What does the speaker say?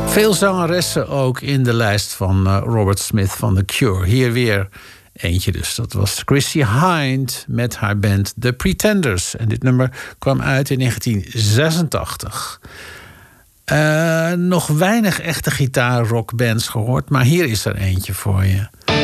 Veel zangeressen ook in de lijst van Robert Smith van The Cure. Hier weer eentje dus. Dat was Chrissie Hynde met haar band The Pretenders. En dit nummer kwam uit in 1986. Nog weinig echte gitaarrockbands gehoord, maar hier is er eentje voor je.